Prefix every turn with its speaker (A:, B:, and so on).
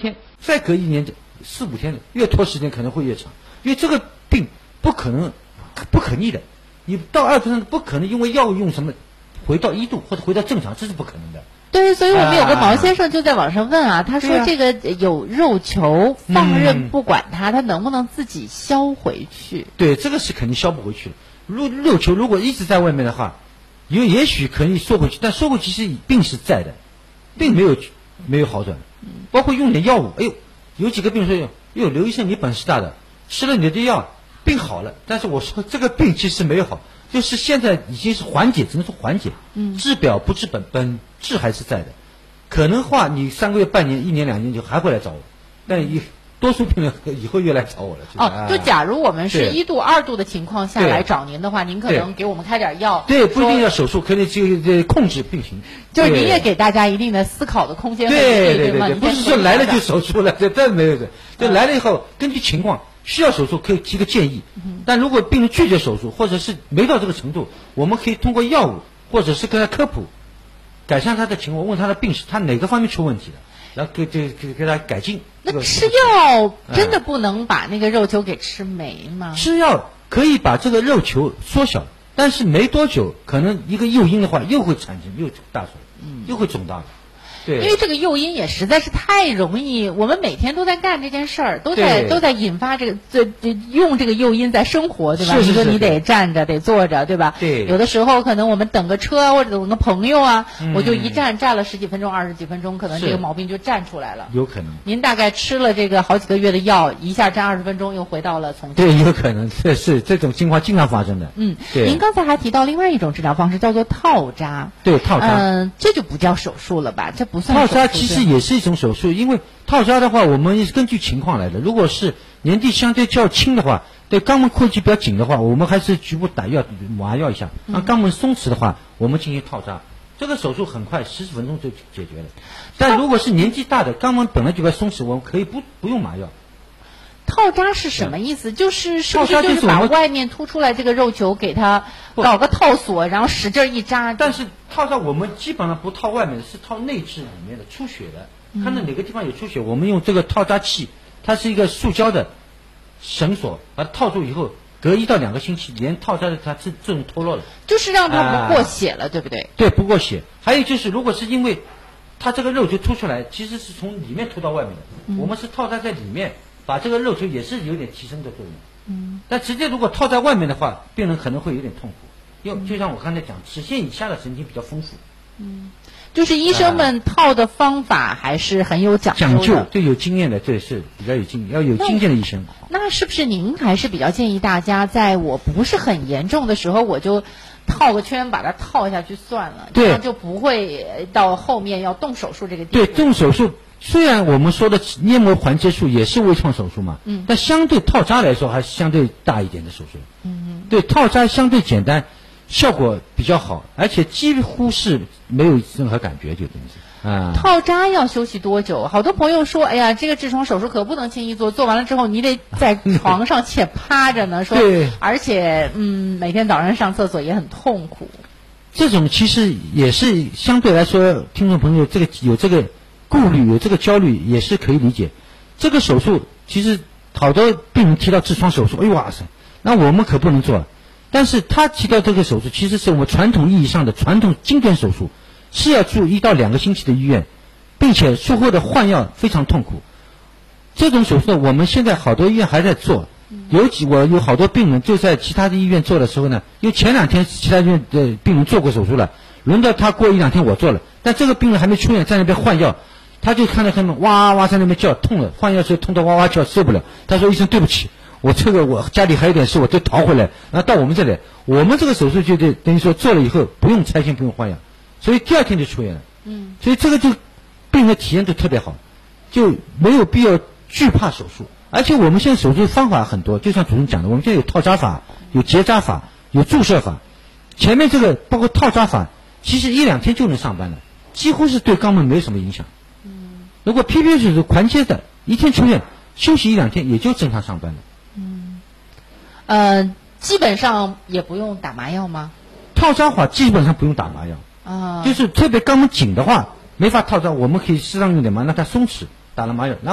A: 天，再隔1年4、5天，越拖时间可能会越长，因为这个病不可逆的，你到2度3度不可能因为药物用什么回到1度或者回到正常，这是不可能的。
B: 对，所以我们有个毛先生就在网上问他说这个有肉球放任不管它能不能自己消回去？
A: 对，这个是肯定消不回去的。肉球如果一直在外面的话，也许可以缩回去，但缩回去是病是在的，并没有好转。包括用点药物，有几个病人说，刘医生你本事大的，吃了你的药病好了，但是我说这个病其实没有好，就是现在已经是缓解，只能说缓解，治表不治本，本质还是在的。可能话你3个月、半年、1年、2年就还会来找我，但多数病人以后又来找我了。
B: 就假如我们是1度、2度的情况下来找您的话，您可能给我们开点药。
A: 对，不一定要手术，可以控制病情。
B: 就是您也给大家一定的思考的空间。
A: 对，不是说来了就手术了，这没有的。就来了以后，根据情况需要手术，可以提个建议。但如果病人拒绝手术，或者是没到这个程度，我们可以通过药物，或者是跟他科普，改善他的情况，问他的病史，他哪个方面出问题了，然后给他改进。
B: 那吃药真的不能把那个肉球给吃没吗？
A: 吃药可以把这个肉球缩小，但是没多久，可能一个诱因的话又会产生又大出来，又会肿大了。对，
B: 因为这个诱因也实在是太容易，我们每天都在干这件事儿，都在引发这个用这个诱因在生活，对吧？你说你得站着，得坐着，对吧？
A: 对。
B: 有的时候可能我们等个车或者等个朋友我就一站了10几分钟、20几分钟，可能这个毛病就站出来了。
A: 有可能。
B: 您大概吃了这个好几个月的药，一下站20分钟又回到了从前。
A: 对，有可能，是这种情况经常发生的。对。
B: 您刚才还提到另外一种治疗方式，叫做套扎。
A: 对，套扎。
B: 这就不叫手术了吧？这不算
A: 手术。套扎其实也是一种手术，因为套扎的话，我们也是根据情况来的。如果是年纪相对较轻的话，对肛门括约肌比较紧的话，我们还是局部打药麻药一下。让肛门松弛的话，我们进行套扎。这个手术很快，10几分钟就解决了。但如果是年纪大的，肛门本来就该松弛，我们可以不用麻药。
B: 套扎是什么意思？是不是就是把外面凸出来这个肉球给它搞个套索，然后使劲一扎？
A: 但是套扎我们基本上不套外面的，是套内痔里面的出血的。看到哪个地方有出血，我们用这个套扎器，它是一个塑胶的绳索，把它套住以后，隔1到2个星期，连套扎的它自动脱落了。
B: 就是让它不过血了，对不对？
A: 对，不过血。还有就是，如果是因为它这个肉球凸出来，其实是从里面凸到外面的，我们是套扎在里面。把这个肉球也是有点提升的作用，但直接如果套在外面的话，病人可能会有点痛苦，因为就像我刚才讲，齿线以下的神经比较丰富，
B: 就是医生们套的方法还是很有讲究的，
A: 对，有经验的，对，是比较有经验，要有经验的医生。
B: 那是不是您还是比较建议大家，在我不是很严重的时候，我就套个圈把它套下去算了，这样就不会到后面要动手术这个地步。
A: 对，动手术。虽然我们说的黏膜环切术也是微创手术嘛，但相对套扎来说还是相对大一点的手术。对，套扎相对简单，效果比较好，而且几乎是没有任何感觉，就等于是。
B: 套扎要休息多久？好多朋友说，哎呀，这个痔疮手术可不能轻易做，做完了之后你得在床上且趴着呢，说，而且每天早上上厕所也很痛苦。
A: 这种其实也是相对来说，听众朋友有这个顾虑，有这个焦虑也是可以理解。这个手术其实好多病人提到痔疮手术，哎呦哇塞，那我们可不能做。但是他提到这个手术，其实是我们传统意义上的传统经典手术，是要住1到2个星期的医院，并且术后的换药非常痛苦。这种手术我们现在好多医院还在做，我有好多病人就在其他的医院做的时候呢，因为前2天其他医院的病人做过手术了，轮到他过1、2天我做了，但这个病人还没出院，在那边换药。他就看到他们哇哇在那边叫，痛了，换药时候痛到哇哇叫，受不了。他说：“医生，对不起，我家里还有点事，我就逃回来，然后到我们这里，我们这个手术就等于说做了以后不用拆线，不用换药，所以第2天就出院了。所以这个就病人体验都特别好，就没有必要惧怕手术。而且我们现在手术方法很多，就像主任讲的，我们现在有套扎法，有结扎法，有注射法。前面这个包括套扎法，其实1、2天就能上班了，几乎是对肛门没什么影响。如果 PP 手术环切的，1天出院，休息1、2天也就正常上班
B: 了。基本上也不用打麻药吗？
A: 套扎法基本上不用打麻药，就是特别肛门紧的话，没法套扎，我们可以适当用点麻药让它松弛，打了麻药。